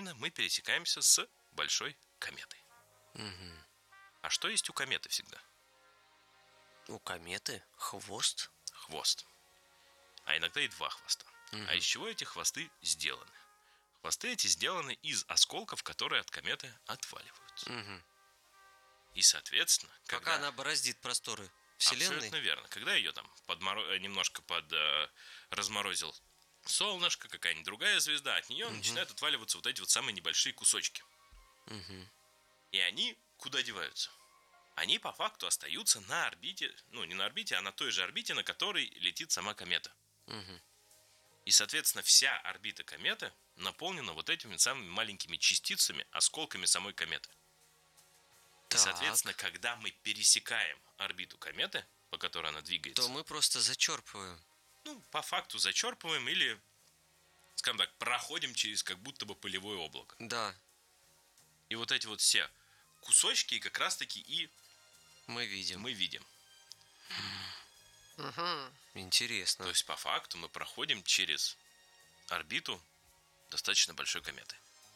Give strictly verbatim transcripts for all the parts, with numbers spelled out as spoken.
соответственно, мы пересекаемся с большой кометой. Угу. А что есть у кометы всегда? У кометы хвост. Хвост. А иногда и два хвоста. Угу. А из чего эти хвосты сделаны? Хвосты эти сделаны из осколков, которые от кометы отваливаются. Угу. И, соответственно, Пока когда... она бороздит просторы Вселенной. Абсолютно верно. Когда ее там подморо... немножко под э, разморозил солнышко, какая-нибудь другая звезда, от нее Угу. начинают отваливаться вот эти вот самые небольшие кусочки. Угу. И они куда деваются? Они по факту остаются на орбите, ну не на орбите, а на той же орбите, на которой летит сама комета. Угу. И, соответственно, вся орбита кометы наполнена вот этими самыми маленькими частицами, осколками самой кометы. И, Так. соответственно, когда мы пересекаем орбиту кометы, по которой она двигается, То мы просто зачерпываем. ну, по факту зачерпываем или, скажем так, проходим через как будто бы пылевое облако. Да, И вот эти вот все кусочки как раз-таки и мы видим. мы видим. Угу. Интересно. То есть, по факту, мы проходим через орбиту достаточно большой кометы.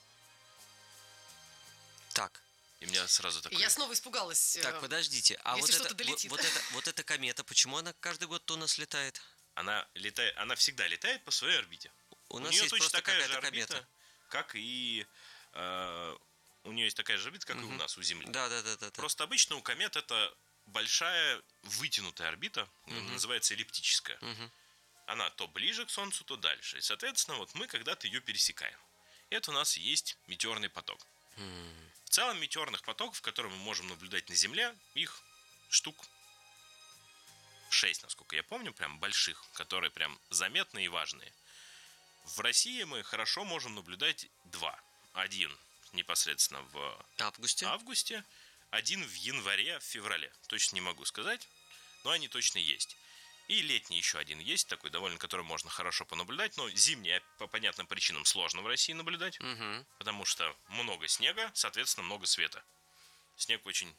Так, И у меня сразу такой... Я снова испугалась. так, э, подождите. А если вот, что-то это, вот, долетит. вот, это, вот эта комета, почему она каждый год у нас летает? Она летает, она всегда летает по своей орбите. У У нас нее есть точно просто такая же какая-то орбита, комета. как и... э, у нее есть такая же орбита, как и у Мгм. нас, у Земли. Да, да, да, да. да. Просто обычно у комет это большая вытянутая орбита, Мгм. называется эллиптическая. Мгм. Она то ближе к Солнцу, то дальше. И, соответственно, вот мы когда-то ее пересекаем. И это у нас и есть метеорный поток. М. В целом метеорных потоков, которые мы можем наблюдать на Земле, их штук шесть, насколько я помню, прям больших, которые прям заметные и важные. В России мы хорошо можем наблюдать два. Один непосредственно в Августе? августе, один в январе, в феврале. Точно не могу сказать, но они точно есть. И летний еще один есть, такой довольно, который можно хорошо понаблюдать, но зимний по понятным причинам сложно в России наблюдать, Угу. потому что много снега, соответственно, много света. Снег очень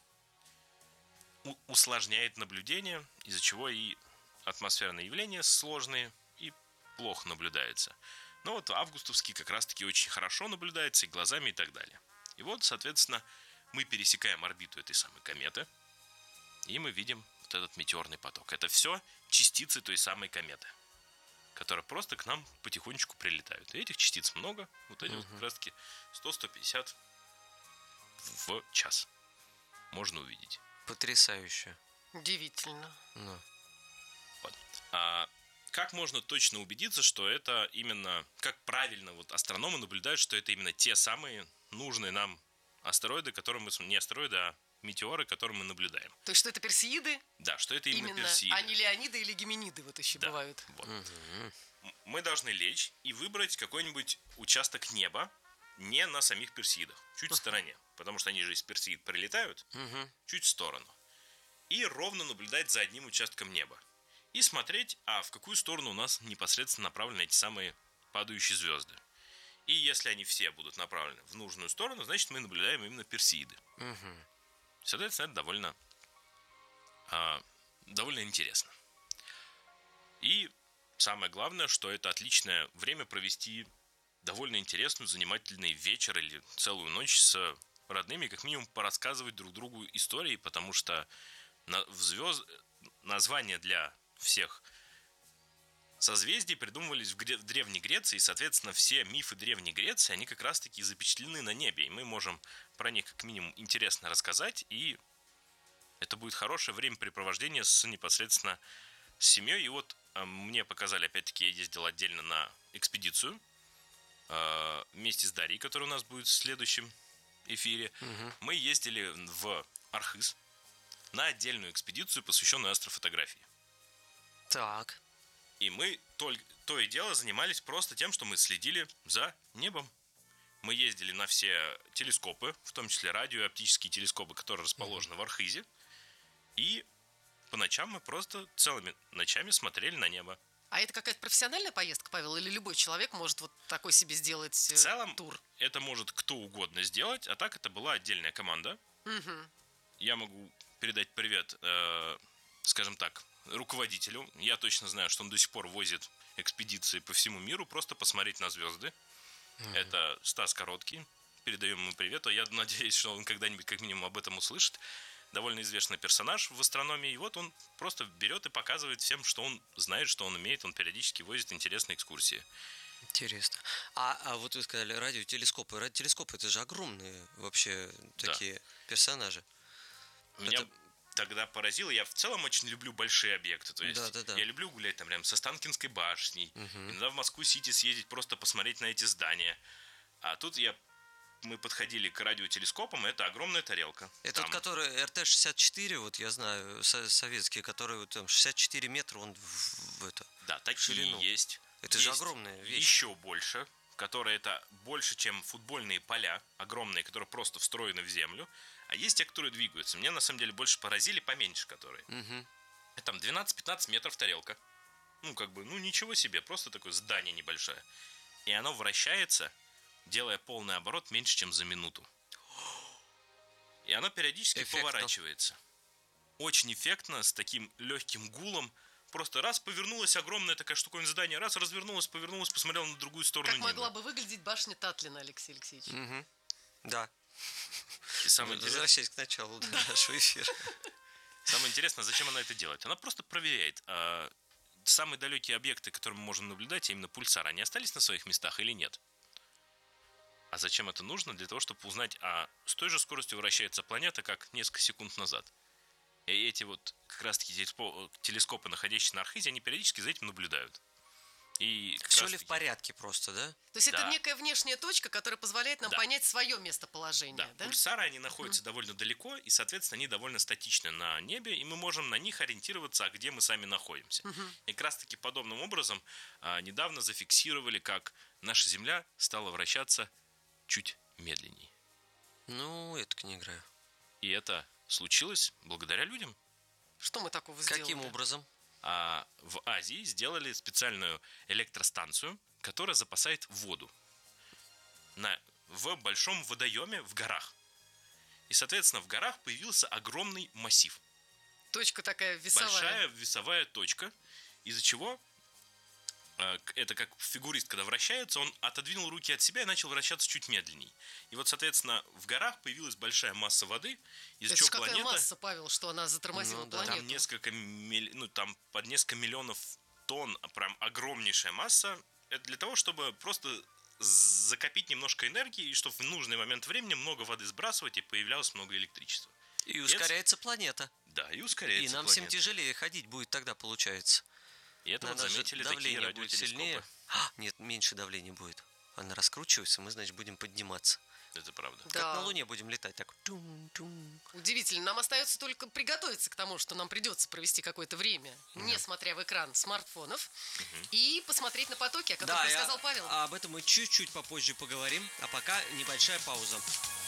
у- усложняет наблюдение, из-за чего и атмосферные явления сложные и плохо наблюдается. Но вот августовский как раз-таки очень хорошо наблюдается и глазами и так далее. И вот, соответственно, мы пересекаем орбиту этой самой кометы, и мы видим вот этот метеорный поток. Это все частицы той самой кометы, которые просто к нам потихонечку прилетают. И этих частиц много, вот эти вот как раз-таки сто - сто пятьдесят в час можно увидеть. Потрясающе. Удивительно. Ну. Вот. А как можно точно убедиться, что это именно, как правильно вот астрономы наблюдают, что это именно те самые нужные нам астероиды, которые мы, не астероиды, а метеоры, которые мы наблюдаем. То есть, что это персеиды? Да, что это именно, Именно, персеиды. а не леониды или геминиды вот еще Да, бывают. вот. Мгм. М- Мы должны лечь и выбрать какой-нибудь участок неба не на самих персеидах, чуть в стороне, потому что они же из персеид прилетают, Мгм. чуть в сторону. И ровно наблюдать за одним участком неба. И смотреть, а в какую сторону у нас непосредственно направлены эти самые падающие звезды. И если они все будут направлены в нужную сторону, значит мы наблюдаем именно персеиды. Мгм. Соответственно, это довольно, а, довольно интересно. И самое главное, что это отличное время провести довольно интересную, занимательный вечер или целую ночь с родными, как минимум порассказывать друг другу истории, потому что на, в звезд... названия для всех созвездий придумывались в, Гре... в Древней Греции, и, соответственно, все мифы Древней Греции, они как раз-таки запечатлены на небе, и мы можем про них как минимум интересно рассказать, и это будет хорошее времяпрепровождение с непосредственно с семьей. И вот э, мне показали, опять-таки, я ездил отдельно на экспедицию э, вместе с Дарьей, которая у нас будет в следующем эфире. Мгм. Мы ездили в Архыз на отдельную экспедицию, посвященную астрофотографии. Так. И мы только, то и дело занимались просто тем, что мы следили за небом. Мы ездили на все телескопы, в том числе радио и оптические телескопы, которые расположены в Архизе. И по ночам мы просто целыми ночами смотрели на небо. А это какая-то профессиональная поездка, Павел? Или любой человек может вот такой себе сделать э, В целом, тур? это может кто угодно сделать, а так это была отдельная команда. Мгм. Я могу передать привет, э, скажем так, руководителю. Я точно знаю, что он до сих пор возит экспедиции по всему миру, просто посмотреть на звезды. Это Стас Короткий. Передаем ему привет. Я надеюсь, что он когда-нибудь как минимум об этом услышит. Довольно известный персонаж в астрономии. И вот он просто берет и показывает всем, что он знает, что он умеет. Он периодически возит интересные экскурсии. Интересно. А, а вот вы сказали радиотелескопы. Радиотелескопы — это же огромные вообще такие Да. персонажи. Меня Это... тогда поразило. Я в целом очень люблю большие объекты. То есть Да, да, да. я люблю гулять там рядом со Останкинской башней. Угу. Иногда в Москву-Сити съездить, просто посмотреть на эти здания. А тут я... мы подходили к радиотелескопам, это огромная тарелка. Это Там... тот, который эр тэ шестьдесят четыре, вот я знаю, со- советский, который вот там шестьдесят четыре метра, он в, в это. Да, такие ширину. есть. Это есть же огромная вещь. Еще больше, которые это больше, чем футбольные поля, огромные, которые просто встроены в землю. А есть те, которые двигаются. Меня на самом деле больше поразили поменьше, которые. Угу. Там двенадцать-пятнадцать метров тарелка. Ну, как бы, ну ничего себе, просто такое здание небольшое. И оно вращается, делая полный оборот меньше, чем за минуту. И оно периодически Эффектно. поворачивается. Очень эффектно, с таким легким гулом. Просто раз повернулась огромная такая штуковина здания, раз развернулась, повернулась, посмотрела на другую сторону Как неба. могла бы выглядеть башня Татлина, Алексей Алексеевич? Угу. Да. И самое интересное, Возвращаясь к началу да, нашего эфира. самое интересное, зачем она это делает? Она просто проверяет, а самые далекие объекты, которые мы можем наблюдать, а именно пульсары, они остались на своих местах или нет? А зачем это нужно? Для того, чтобы узнать, а с той же скоростью вращается планета, как несколько секунд назад. И эти вот как раз-таки телескопы, находящиеся на Архизе, они периодически за этим наблюдают. И как Все ли раз-таки- в порядке просто, да? То есть это Да. некая внешняя точка, которая позволяет нам Да. понять свое местоположение, Да, да? пульсары, они находятся довольно далеко, и, соответственно, они довольно статичны на небе, и мы можем на них ориентироваться, а где мы сами находимся. И как раз-таки подобным образом а, недавно зафиксировали, как наша Земля стала вращаться чуть медленнее. Ну, я так не играю. И это случилось благодаря людям. Что мы такого сделали? Каким образом? А в Азии сделали специальную электростанцию, которая запасает воду на, в большом водоеме в горах. И, соответственно, в горах появился огромный массив. Точка такая весовая. Большая весовая точка, из-за чего э, к- это как фигурист, когда вращается, он отодвинул руки от себя и начал вращаться чуть медленней. И вот, соответственно, в горах появилась большая масса воды, из-за Это чего ж какая планета... масса, Павел, что она затормозила Ну да. планету. Там несколько, милли- ну, там под несколько миллионов тонн, а прям огромнейшая масса. Это для того, чтобы просто закопить немножко энергии, и чтобы в нужный момент времени много воды сбрасывать, и появлялось много электричества. И ускоряется планета. Да, и И ускоряется нам всем планета. тяжелее ходить будет тогда, получается. И это На вот нас же заметили такие давление будет радиотелескопы. сильнее. А, нет, меньше давления будет. Она раскручивается, мы, значит, будем подниматься. Это правда. Да. Как на Луне будем летать, так. Тум-тум. Удивительно. Нам остается только приготовиться к тому, что нам придется провести какое-то время, не смотря в экран смартфонов, и посмотреть на потоки, о которых Да, я- рассказал Павел. об этом мы чуть-чуть попозже поговорим. А пока небольшая пауза.